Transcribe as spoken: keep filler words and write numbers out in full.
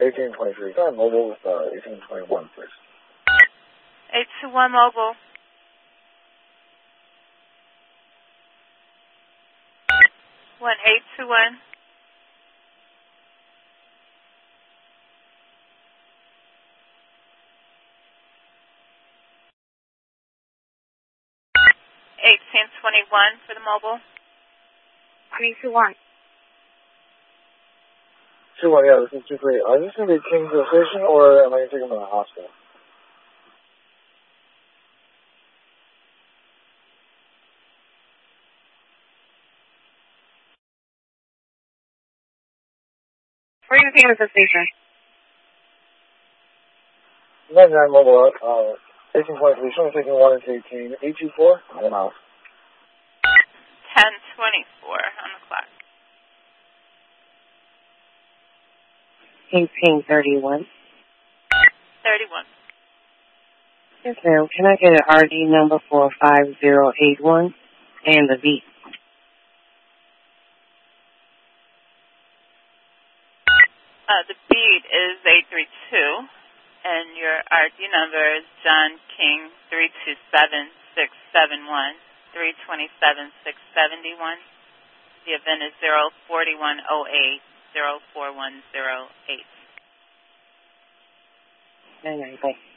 eighteen twenty-three. Try mobile with uh, eighteen twenty-one, please. eight two one mobile. one eight two one. eighteen twenty-one for the mobile. three two one. two one, yeah, this is two three. Are you going to be Kingsville Station, or am I going to take him to the hospital? Where are you taking the station? ninety-nine mobile, uh, eighteen twenty-three. Showing taking one into eighteen. eight two four, one out. ten twenty-four on the clock. eighteen thirty-one. thirty-one. Yes, ma'am. Can I get an R D number for five zero eight one and the beat? Uh, the beat is eight three two, and your R D number is John King three two seven six seven one, three two seven six seven one. The event is zero four one zero eight, zero four one zero eight. All right, bye.